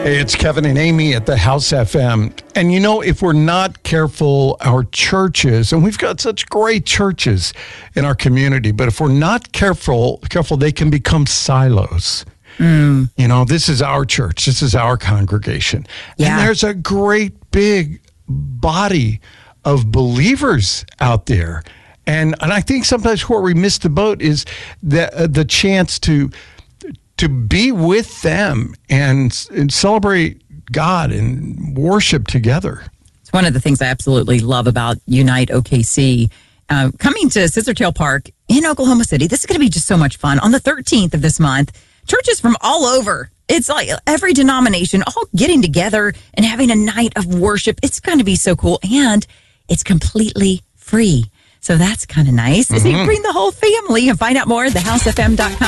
Hey, it's Kevin and Amy at the House FM. And you know, if we're not careful, our churches, and we've got such great churches in our community, but if we're not careful, they can become silos. You know, this is our church. This is our congregation. Yeah. And there's a great big body of believers out there. And I think sometimes where we miss the boat is the chance to be with them and celebrate God and worship together. It's one of the things I absolutely love about Unite OKC. Coming to Scissortail Park in Oklahoma City, this is going to be just so much fun. On the 13th of this month, churches from all over, it's like every denomination all getting together and having a night of worship. It's going to be so cool, and it's completely free. So that's kind of nice. So you bring the whole family and find out more at thehousefm.com.